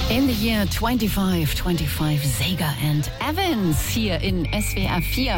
In the year 25, Sega and Evans hier in SWR 4,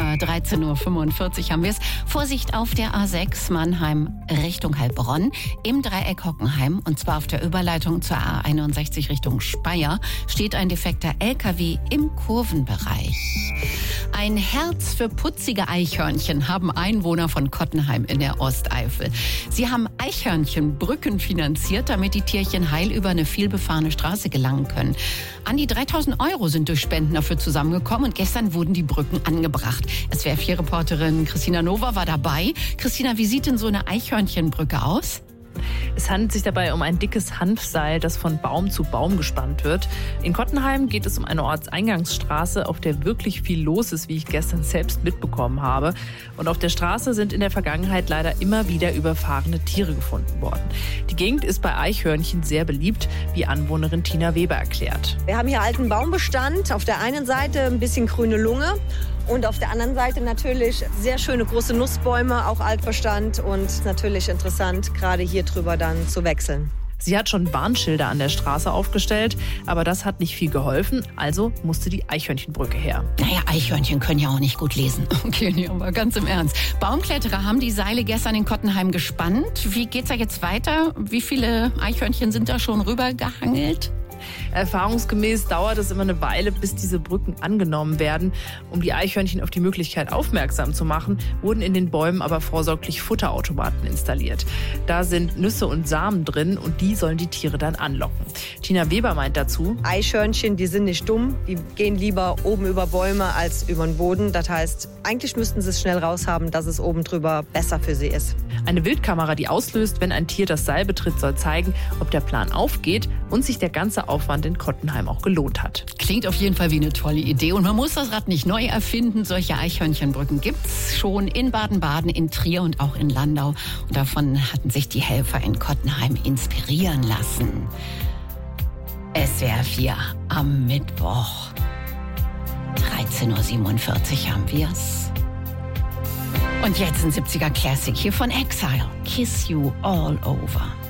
13.45 Uhr haben wir es. Vorsicht auf der A6 Mannheim Richtung Heilbronn im Dreieck Hockenheim und zwar auf der Überleitung zur A61 Richtung Speyer steht ein defekter LKW im Kurvenbereich. Ein Herz für putzige Eichhörnchen haben Einwohner von Kottenheim in der Osteifel. Sie haben Eichhörnchenbrücken finanziert, damit die Tierchen heil über eine vielbefahrene Straße gelangen können. An die 3.000 € sind durch Spenden dafür zusammengekommen und gestern wurden die Brücken angebracht. SWR4-Reporterin Christina Nova war dabei. Christina, wie sieht denn so eine Eichhörnchenbrücke aus? Es handelt sich dabei um ein dickes Hanfseil, das von Baum zu Baum gespannt wird. In Kottenheim geht es um eine Ortseingangsstraße, auf der wirklich viel los ist, wie ich gestern selbst mitbekommen habe. Und auf der Straße sind in der Vergangenheit leider immer wieder überfahrene Tiere gefunden worden. Die Gegend ist bei Eichhörnchen sehr beliebt, wie Anwohnerin Tina Weber erklärt. Wir haben hier alten Baumbestand. Auf der einen Seite ein bisschen grüne Lunge. Und auf der anderen Seite natürlich sehr schöne große Nussbäume, auch Altbestand und natürlich interessant, gerade hier drüber dann zu wechseln. Sie hat schon Warnschilder an der Straße aufgestellt, aber das hat nicht viel geholfen, also musste die Eichhörnchenbrücke her. Naja, Eichhörnchen können ja auch nicht gut lesen. Okay, nee, aber ganz im Ernst. Baumkletterer haben die Seile gestern in Kottenheim gespannt. Wie geht's da jetzt weiter? Wie viele Eichhörnchen sind da schon rübergehangelt? Erfahrungsgemäß dauert es immer eine Weile, bis diese Brücken angenommen werden. Um die Eichhörnchen auf die Möglichkeit aufmerksam zu machen, wurden in den Bäumen aber vorsorglich Futterautomaten installiert. Da sind Nüsse und Samen drin und die sollen die Tiere dann anlocken. Tina Weber meint dazu: Eichhörnchen, die sind nicht dumm, die gehen lieber oben über Bäume als über den Boden. Das heißt, eigentlich müssten sie es schnell raushaben, dass es oben drüber besser für sie ist. Eine Wildkamera, die auslöst, wenn ein Tier das Seil betritt, soll zeigen, ob der Plan aufgeht und sich der ganze Aufwand in Kottenheim auch gelohnt hat. Klingt auf jeden Fall wie eine tolle Idee. Und man muss das Rad nicht neu erfinden. Solche Eichhörnchenbrücken gibt's schon in Baden-Baden, in Trier und auch in Landau. Und davon hatten sich die Helfer in Kottenheim inspirieren lassen. SWR 4 am Mittwoch. 13.47 Uhr haben wir's. Und jetzt ein 70er Classic hier von Exile. Kiss You All Over.